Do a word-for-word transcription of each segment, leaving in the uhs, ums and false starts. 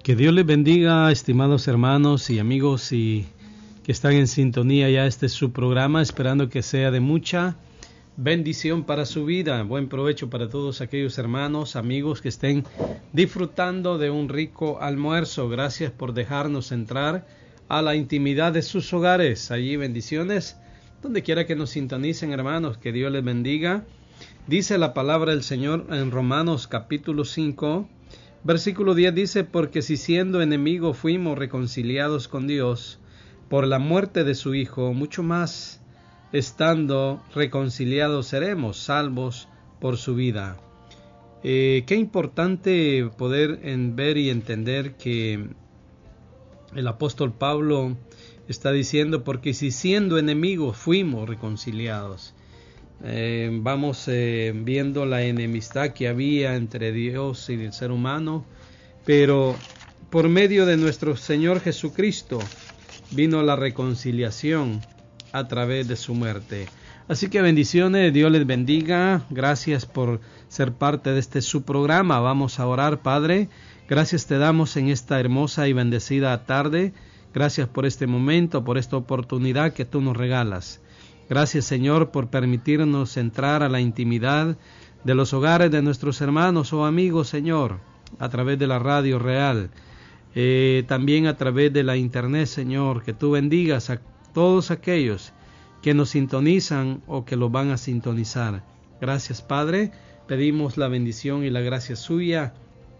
Que Dios les bendiga, estimados hermanos y amigos y que están en sintonía ya. Este es su programa, esperando que sea de mucha bendición para su vida. Buen provecho para todos aquellos hermanos, amigos que estén disfrutando de un rico almuerzo. Gracias por dejarnos entrar a la intimidad de sus hogares. Allí bendiciones, donde quiera que nos sintonicen, hermanos. Que Dios les bendiga. Dice la palabra del Señor en Romanos capítulo cinco, versículo diez, dice: porque si siendo enemigos fuimos reconciliados con Dios por la muerte de su Hijo, mucho más estando reconciliados seremos salvos por su vida. Eh, qué importante poder en ver y entender que el apóstol Pablo está diciendo: porque si siendo enemigos fuimos reconciliados. Eh, vamos eh, viendo la enemistad que había entre Dios y el ser humano, pero por medio de nuestro Señor Jesucristo vino la reconciliación a través de su muerte. Así que bendiciones, Dios les bendiga. Gracias por ser parte de este su programa. Vamos a orar. Padre, gracias te damos en esta hermosa y bendecida tarde. Gracias por este momento, por esta oportunidad que tú nos regalas. Gracias, Señor, por permitirnos entrar a la intimidad de los hogares de nuestros hermanos o amigos, Señor, a través de la radio real, eh, también a través de la internet, Señor. Que tú bendigas a todos aquellos que nos sintonizan o que los van a sintonizar. Gracias, Padre. Pedimos la bendición y la gracia suya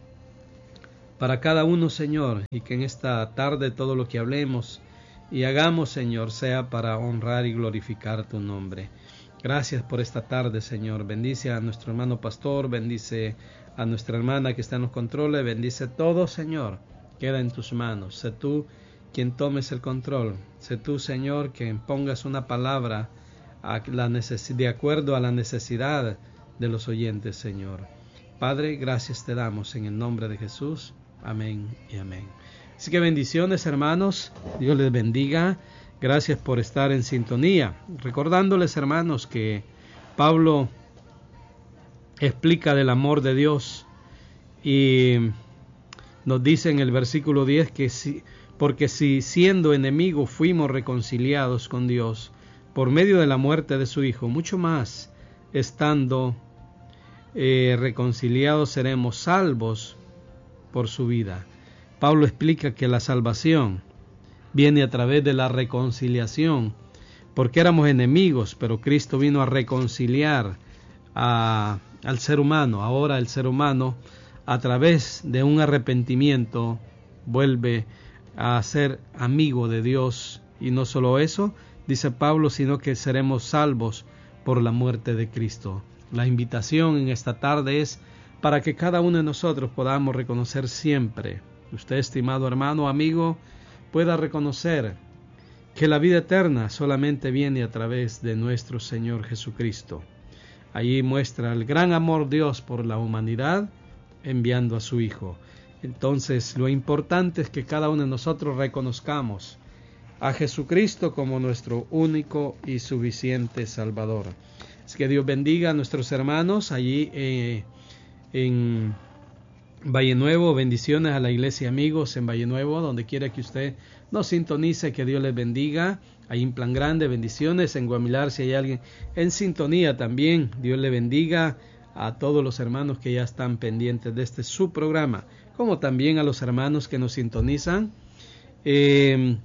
para cada uno, Señor, y que en esta tarde todo lo que hablemos y hagamos, Señor, sea para honrar y glorificar tu nombre. Gracias por esta tarde, Señor. Bendice a nuestro hermano pastor, bendice a nuestra hermana que está en los controles, bendice todo, Señor. Queda en tus manos. Sé tú quien tomes el control. Sé tú, Señor, que pongas una palabra a la neces- de acuerdo a la necesidad de los oyentes, Señor. Padre, gracias te damos en el nombre de Jesús. Amén y amén. Así que bendiciones, hermanos. Dios les bendiga. Gracias por estar en sintonía. Recordándoles, hermanos, que Pablo explica del amor de Dios y nos dice en el versículo diez que si, porque si siendo enemigos fuimos reconciliados con Dios por medio de la muerte de su Hijo, mucho más estando eh, reconciliados seremos salvos por su vida. Pablo explica que la salvación viene a través de la reconciliación, porque éramos enemigos, pero Cristo vino a reconciliar a, al ser humano. Ahora el ser humano, a través de un arrepentimiento, vuelve a ser amigo de Dios. Y no solo eso, dice Pablo, sino que seremos salvos por la muerte de Cristo. La invitación en esta tarde es para que cada uno de nosotros podamos reconocer siempre, usted, estimado hermano, amigo, pueda reconocer que la vida eterna solamente viene a través de nuestro Señor Jesucristo. Allí muestra el gran amor de Dios por la humanidad, enviando a su Hijo. Entonces, lo importante es que cada uno de nosotros reconozcamos a Jesucristo como nuestro único y suficiente Salvador. Así que Dios bendiga a nuestros hermanos allí eh, en Valle Nuevo. Bendiciones a la iglesia, amigos, en Valle Nuevo, donde quiera que usted nos sintonice. Que Dios les bendiga. Ahí en Plan Grande, bendiciones. En Guamilar, si hay alguien en sintonía también, Dios le bendiga a todos los hermanos que ya están pendientes de este su programa, como también a los hermanos que nos sintonizan eh,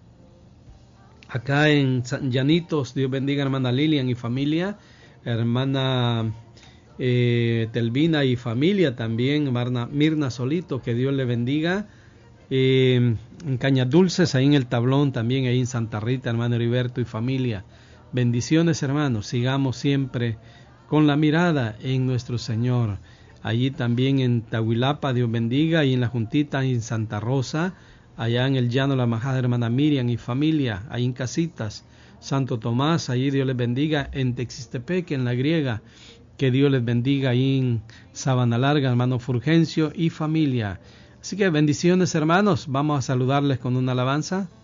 acá en San Llanitos. Dios bendiga a hermana Lilian y familia, hermana Eh, Telvina y familia también, Marna, Mirna Solito, que Dios le bendiga. Eh, en Cañas Dulces, ahí en el Tablón, también ahí en Santa Rita, hermano Heriberto y familia. Bendiciones, hermanos, sigamos siempre con la mirada en nuestro Señor. Allí también en Tahuilapa, Dios bendiga, y en la Juntita, en Santa Rosa, allá en el Llano La Majada, hermana Miriam y familia, ahí en Casitas, Santo Tomás, allí Dios les bendiga. En Texistepec, en La Griega, que Dios les bendiga ahí en Sabana Larga, hermano Fulgencio y familia. Así que bendiciones, hermanos. Vamos a saludarles con una alabanza.